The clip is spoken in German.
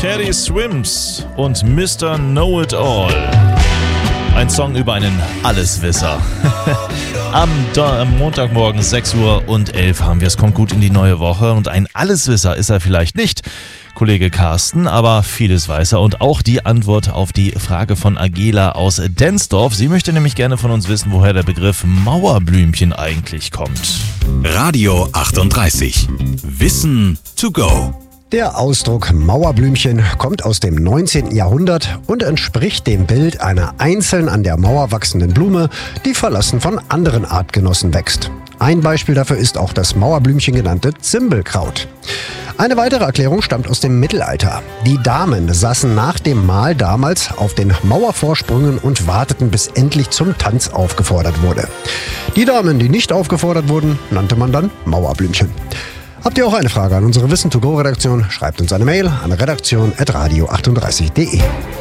Teddy Swims und Mr. Know-It-All. Ein Song über einen Alleswisser. Am Montagmorgen 6:11 Uhr haben wir es. Kommt gut in die neue Woche. Und ein Alleswisser ist er vielleicht nicht, Kollege Carsten, aber vieles weiß er. Und auch die Antwort auf die Frage von Agela aus Densdorf. Sie möchte nämlich gerne von uns wissen, woher der Begriff Mauerblümchen eigentlich kommt. Radio 38. Wissen to go. Der Ausdruck Mauerblümchen kommt aus dem 19. Jahrhundert und entspricht dem Bild einer einzeln an der Mauer wachsenden Blume, die verlassen von anderen Artgenossen wächst. Ein Beispiel dafür ist auch das Mauerblümchen genannte Zimbelkraut. Eine weitere Erklärung stammt aus dem Mittelalter. Die Damen saßen nach dem Mahl damals auf den Mauervorsprüngen und warteten, bis endlich zum Tanz aufgefordert wurde. Die Damen, die nicht aufgefordert wurden, nannte man dann Mauerblümchen. Habt ihr auch eine Frage an unsere Wissen-to-go-Redaktion? Schreibt uns eine Mail an redaktion@radio38.de.